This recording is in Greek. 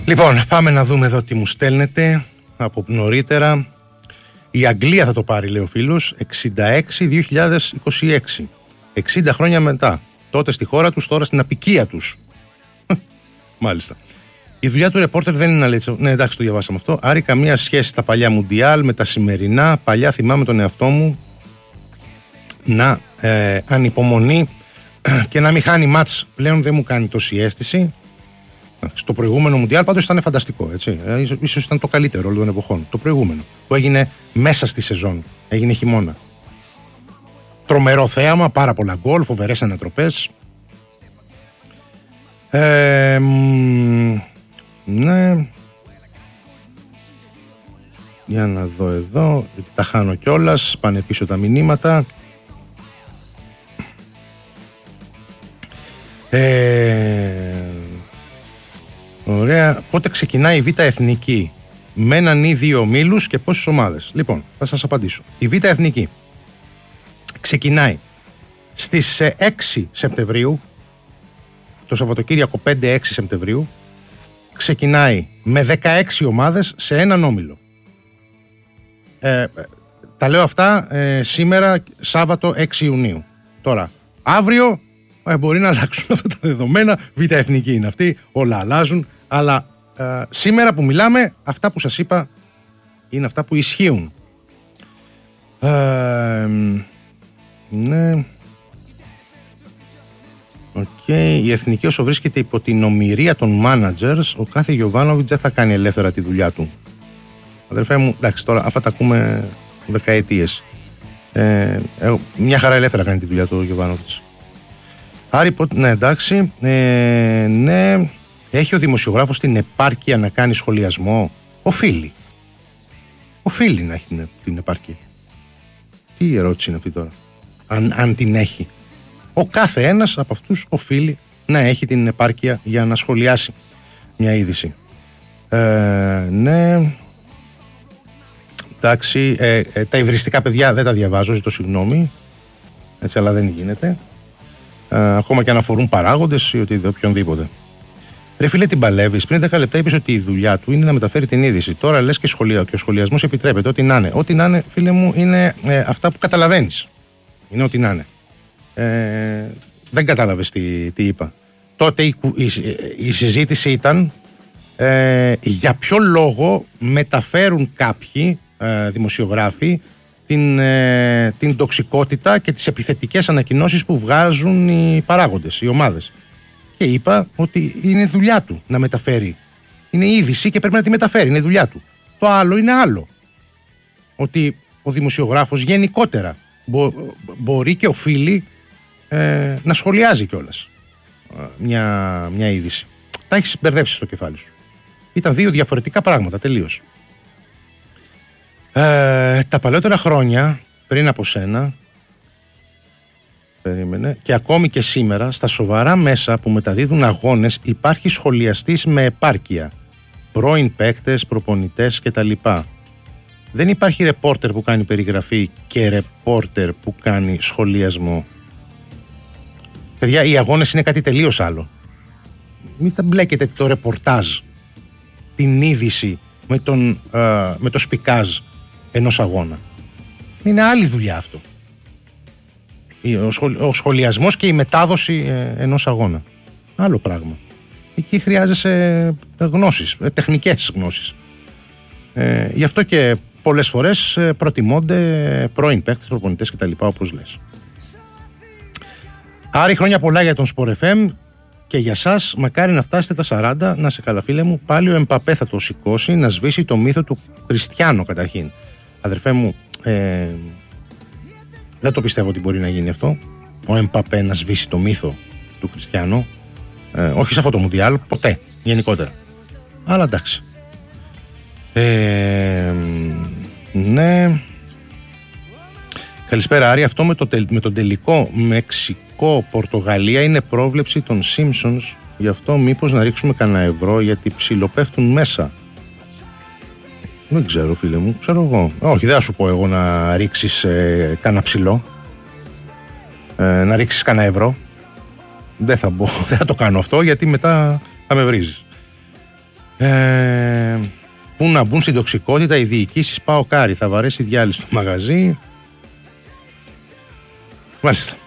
Λοιπόν, πάμε να δούμε εδώ τι μου στέλνετε από νωρίτερα. Η Αγγλία θα το πάρει, λέει ο φίλος, 66-2026. 60 χρόνια μετά. Τότε στη χώρα τους, τώρα στην απικία τους. Μάλιστα. Η δουλειά του ρεπόρτερ δεν είναι αλήθεια. Ναι, εντάξει, το διαβάσαμε αυτό. Άρη, καμία σχέση τα παλιά Μουντιάλ με τα σημερινά. Παλιά θυμάμαι τον εαυτό μου να ανυπομονεί και να μην χάνει μάτς. Πλέον δεν μου κάνει τόση αίσθηση. Στο προηγούμενο Μουντιάλ πάντως ήταν φανταστικό, έτσι. Ίσως ήταν το καλύτερο όλων των εποχών. Το προηγούμενο, που έγινε μέσα στη σεζόν. Έγινε χειμώνα. Τρομερό θέαμα, πάρα πολλά γκολ, φοβερές ανατροπές. Ναι. Για να δω εδώ, γιατί τα χάνω κιόλας, πάνε πίσω τα μηνύματα. Ωραία. Πότε ξεκινάει η Β' Εθνική? Με έναν ή δύο ομίλους και πόσες ομάδες? Λοιπόν, θα σας απαντήσω. Η Β' Εθνική ξεκινάει στις 6 Σεπτεμβρίου, το Σαββατοκύριακο 5-6 Σεπτεμβρίου. Ξεκινάει με 16 ομάδες σε έναν όμιλο. Τα λέω αυτά σήμερα, Σάββατο 6 Ιουνίου. Τώρα, αύριο μπορεί να αλλάξουν αυτά τα δεδομένα. Β' Εθνική είναι αυτή, όλα αλλάζουν. Αλλά σήμερα που μιλάμε, αυτά που σας είπα είναι αυτά που ισχύουν. Ναι. Η Εθνική όσο βρίσκεται υπό την ομηρία των managers, ο κάθε Γιοβάνοβιτς δεν θα κάνει ελεύθερα τη δουλειά του. Αδερφέ μου, εντάξει, τώρα αυτά τα ακούμε δεκαετίες. Μια χαρά ελεύθερα κάνει τη δουλειά του ο Γιοβάνοβιτς. Άρη, ναι, εντάξει. Ναι. Έχει ο δημοσιογράφος την επάρκεια να κάνει σχολιασμό? Οφείλει. Οφείλει να έχει την επάρκεια. Τι ερώτηση είναι αυτή τώρα? Αν την έχει. Ο κάθε ένας από αυτούς οφείλει να έχει την επάρκεια για να σχολιάσει μια είδηση. Ναι. Εντάξει. Τα υβριστικά, παιδιά, δεν τα διαβάζω, ζητώ συγγνώμη. Έτσι, αλλά δεν γίνεται. Ακόμα και αν αφορούν παράγοντες ή οποιονδήποτε. Ρε φίλε, την παλεύεις. Πριν 10 λεπτά είπες ότι η δουλειά του είναι να μεταφέρει την είδηση. Τώρα λες και ο σχολιασμός επιτρέπεται. Ό,τι να είναι. Ό,τι να είναι, φίλε μου, είναι αυτά που καταλαβαίνεις. Είναι ό,τι να είναι. Δεν κατάλαβες τι είπα. Τότε η συζήτηση ήταν για ποιο λόγο μεταφέρουν κάποιοι δημοσιογράφοι την τοξικότητα και τις επιθετικές ανακοινώσεις που βγάζουν οι παράγοντες, οι ομάδες. Και είπα ότι είναι δουλειά του να μεταφέρει. Είναι είδηση και πρέπει να τη μεταφέρει. Είναι δουλειά του. Το άλλο είναι άλλο. Ότι ο δημοσιογράφος γενικότερα μπορεί και οφείλει να σχολιάζει κιόλας μια είδηση. Τα έχεις μπερδέψει στο κεφάλι σου. Ήταν δύο διαφορετικά πράγματα τελείως. Τα παλαιότερα χρόνια, πριν από σένα, περίμενε, και ακόμη και σήμερα, στα σοβαρά μέσα που μεταδίδουν αγώνες υπάρχει σχολιαστής με επάρκεια. Πρώην παίκτες, προπονητές κτλ. Δεν υπάρχει ρεπόρτερ που κάνει περιγραφή και ρεπόρτερ που κάνει σχολιασμό. Παιδιά, οι αγώνες είναι κάτι τελείως άλλο. Μην τα μπλέκετε το ρεπορτάζ, την είδηση με το σπικάζ ενός αγώνα. Είναι άλλη δουλειά αυτό. Ο σχολιασμός και η μετάδοση ενός αγώνα. Άλλο πράγμα. Εκεί χρειάζεσαι γνώσεις, τεχνικές γνώσεις. Γι' αυτό και πολλές φορές προτιμώνται πρώην παίκτες, προπονητές κτλ. Όπως λες. Άρη, χρόνια πολλά για τον Sport FM και για σας. Μακάρι να φτάσετε τα 40. Να σε καλά, φίλε μου. Πάλι ο Εμπαπέ θα το σηκώσει να σβήσει το μύθο του Κριστιάνο καταρχήν. Αδερφέ μου, δεν το πιστεύω ότι μπορεί να γίνει αυτό. Ο Εμπαπέ να σβήσει το μύθο του Κριστιάνο. Όχι σε αυτό το Μουντιάλ, ποτέ, γενικότερα. Αλλά εντάξει. Ναι. Καλησπέρα, Άρη. Αυτό με τον τελικό Μεξικό-Πορτογαλία είναι πρόβλεψη των Simpsons. Γι' αυτό μήπως να ρίξουμε κανένα ευρώ, γιατί ψιλοπέφτουν μέσα. Δεν ξέρω, φίλε μου, ξέρω εγώ. Όχι, δεν θα σου πω εγώ να ρίξεις κανένα ψηλό. Να ρίξεις κανένα ευρώ. Δεν θα το κάνω αυτό, γιατί μετά θα με βρίζεις. Πού να μπουν στην τοξικότητα οι διοικήσεις ΠΑΟΚ Άρη. Θα βαρέσει διάλυση στο μαγαζί. Μάλιστα.